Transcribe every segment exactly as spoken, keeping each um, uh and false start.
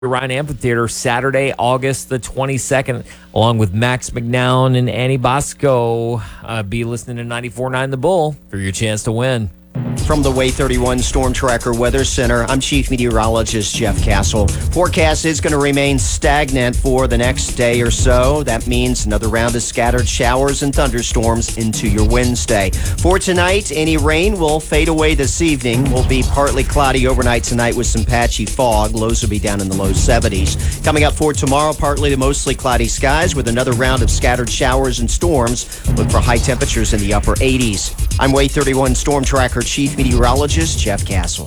Ryan Amphitheater Saturday, August the twenty-second, along with Max McNown and Annie Bosco. Uh, be listening to ninety-four point nine The Bull for your chance to win. From the Way thirty-one Storm Tracker Weather Center, I'm Chief Meteorologist Jeff Castle. Forecast is going to remain stagnant for the next day or so. That means another round of scattered showers and thunderstorms into your Wednesday. For tonight, any rain will fade away this evening. Will be partly cloudy overnight tonight with some patchy fog. Lows will be down in the low seventies. Coming up for tomorrow, partly to mostly cloudy skies with another round of scattered showers and storms. Look for high temperatures in the upper eighties. I'm Way thirty-one Storm Tracker Chief Meteorologist Jeff Castle.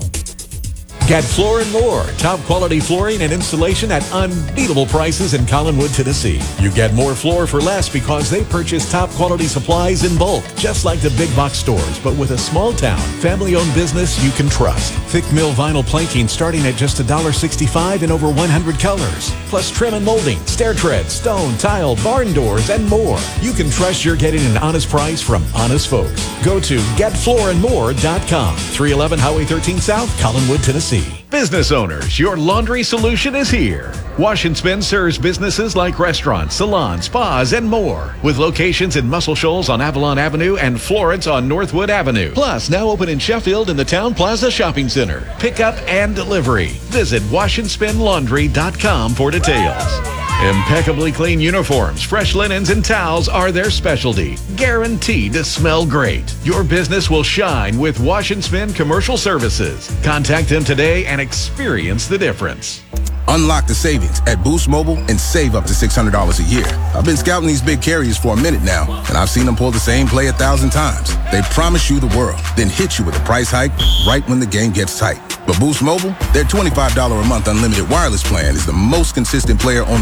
Get Floor and More, top quality flooring and installation at unbeatable prices in Collinwood, Tennessee. You get more floor for less because they purchase top quality supplies in bulk, just like the big box stores, but with a small town, family-owned business you can trust. Thick mill vinyl planking starting at just one dollar sixty-five in over one hundred colors. Plus trim and molding, stair treads, stone, tile, barn doors, and more. You can trust you're getting an honest price from honest folks. Go to get floor and more dot com. three eleven Highway thirteen South, Collinwood, Tennessee. Business owners, your laundry solution is here. Wash and Spin serves businesses like restaurants, salons, spas, and more. With locations in Muscle Shoals on Avalon Avenue and Florence on Northwood Avenue. Plus, now open in Sheffield in the Town Plaza Shopping Center. Pickup and delivery. Visit wash and spin laundry dot com for details. Impeccably clean uniforms, fresh linens, and towels are their specialty. Guaranteed to smell great. Your business will shine with Wash and Spin Commercial Services. Contact them today and experience the difference. Unlock the savings at Boost Mobile and save up to six hundred dollars a year. I've been scouting these big carriers for a minute now, and I've seen them pull the same play a thousand times. They promise you the world, then hit you with a price hike right when the game gets tight. But Boost Mobile, their twenty-five dollars a month unlimited wireless plan is the most consistent player on the